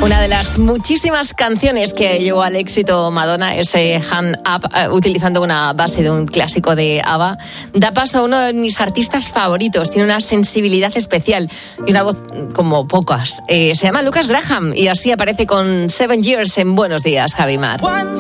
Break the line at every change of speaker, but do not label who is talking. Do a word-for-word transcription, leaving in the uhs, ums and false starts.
Una de las muchísimas canciones que llevó al éxito Madonna, ese Hand Up, uh, utilizando una base de un clásico de ABBA, da paso a uno de mis artistas favoritos. Tiene una sensibilidad especial y una voz como pocas. Eh, se llama Lucas Graham y así aparece con Seven Years en Buenos Días, Javi Mar.